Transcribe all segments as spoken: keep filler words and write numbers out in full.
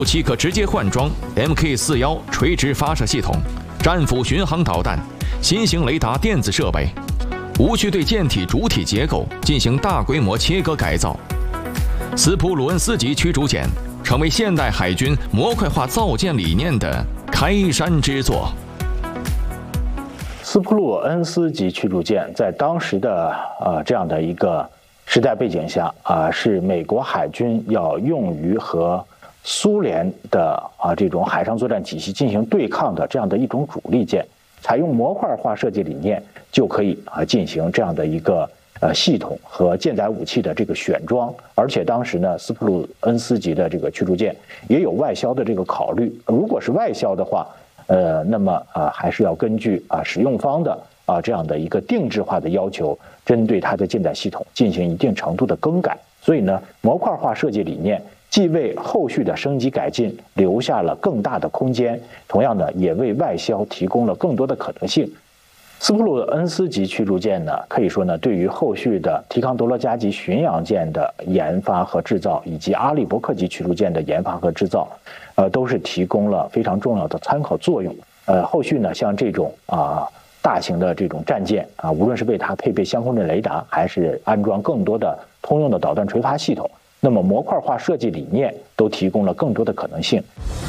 后期可直接换装 M K 四十一 垂直发射系统、战斧巡航导弹、新型雷达电子设备，无需对舰体主体结构进行大规模切割改造。斯普鲁恩斯级驱逐舰成为现代海军模块化造舰理念的开山之作。 斯普鲁恩斯级驱逐舰在当时的呃这样的一个时代背景下啊、呃，是美国海军要用于和苏联的啊这种海上作战体系进行对抗的这样的一种主力舰，采用模块化设计理念就可以啊进行这样的一个呃系统和舰载武器的这个选装，而且当时呢，斯普鲁恩斯级的这个驱逐舰也有外销的这个考虑，如果是外销的话。呃，那么啊、呃，还是要根据啊使用方的啊这样的一个定制化的要求，针对它的舰载系统进行一定程度的更改。所以呢，模块化设计理念既为后续的升级改进留下了更大的空间，同样呢，也为外销提供了更多的可能性。斯普鲁恩斯级驱逐舰呢，可以说呢，对于后续的提康德罗加级巡洋舰的研发和制造，以及阿利伯克级驱逐舰的研发和制造，呃，都是提供了非常重要的参考作用。呃，后续呢，像这种啊、呃、大型的这种战舰啊，无论是为它配备相控阵雷达，还是安装更多的通用的导弹垂发系统，那么模块化设计理念都提供了更多的可能性。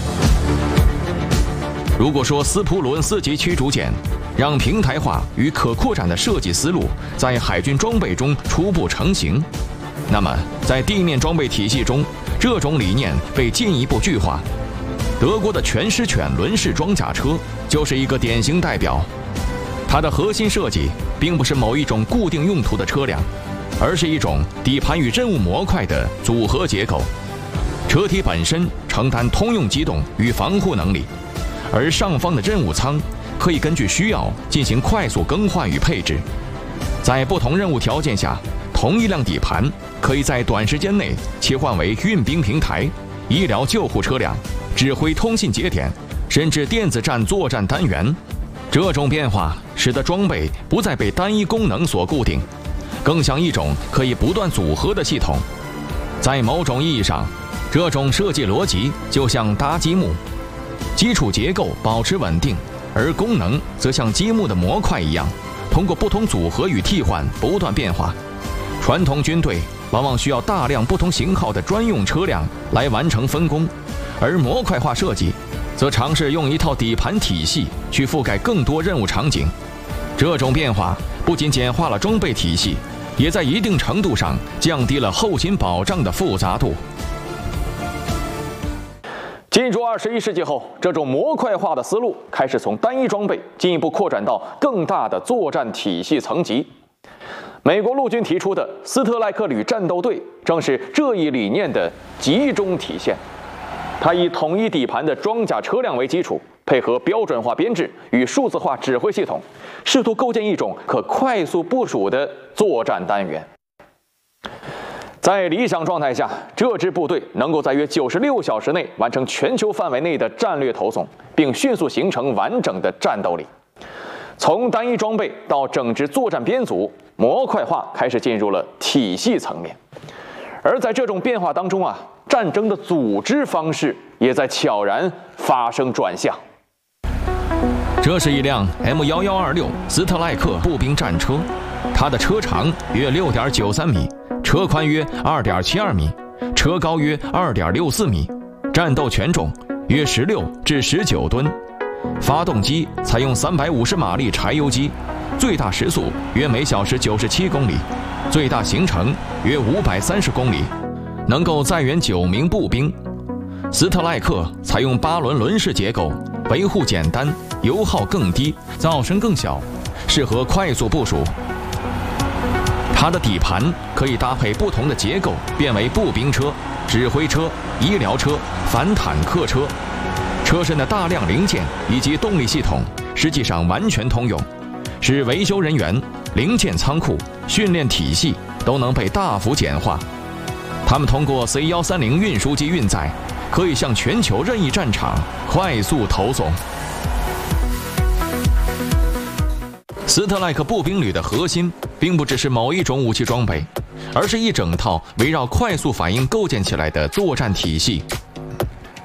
如果说斯普鲁恩斯级驱逐舰让平台化与可扩展的设计思路在海军装备中初步成型，那么在地面装备体系中，这种理念被进一步具化。德国的全狮犬轮式装甲车就是一个典型代表。它的核心设计并不是某一种固定用途的车辆，而是一种底盘与任务模块的组合结构。车体本身承担通用机动与防护能力，而上方的任务舱可以根据需要进行快速更换与配置。在不同任务条件下，同一辆底盘可以在短时间内切换为运兵平台、医疗救护车辆、指挥通信节点，甚至电子战作战单元。这种变化使得装备不再被单一功能所固定，更像一种可以不断组合的系统。在某种意义上，这种设计逻辑就像搭积木，基础结构保持稳定，而功能则像积木的模块一样，通过不同组合与替换不断变化。传统军队往往需要大量不同型号的专用车辆来完成分工，而模块化设计则尝试用一套底盘体系去覆盖更多任务场景。这种变化不仅简化了装备体系，也在一定程度上降低了后勤保障的复杂度。进入二十一世纪后，这种模块化的思路开始从单一装备进一步扩展到更大的作战体系层级。美国陆军提出的斯特赖克旅战斗队正是这一理念的集中体现。它以统一底盘的装甲车辆为基础，配合标准化编制与数字化指挥系统，试图构建一种可快速部署的作战单元。在理想状态下，这支部队能够在约九十六小时内完成全球范围内的战略投送，并迅速形成完整的战斗力。从单一装备到整支作战编组，模块化开始进入了体系层面。而在这种变化当中啊，战争的组织方式也在悄然发生转向。这是一辆 M 一一二六斯特赖克步兵战车，它的车长约 六点九三米，车宽约 二点七二米，车高约 二点六四米，战斗权重约十六至十九吨。发动机采用三百五十马力柴油机，最大时速约每小时九十七公里，最大行程约五百三十公里，能够载援九名步兵。斯特赖克采用八轮轮式结构，维护简单，油耗更低，噪声更小，适合快速部署。它的底盘可以搭配不同的结构，变为步兵车、指挥车、医疗车、反坦克车。车身的大量零件以及动力系统实际上完全通用，使维修人员、零件仓库、训练体系都能被大幅简化。他们通过 C 一三零运输机运载，可以向全球任意战场快速投送。斯特赖克步兵旅的核心并不只是某一种武器装备，而是一整套围绕快速反应构建起来的作战体系。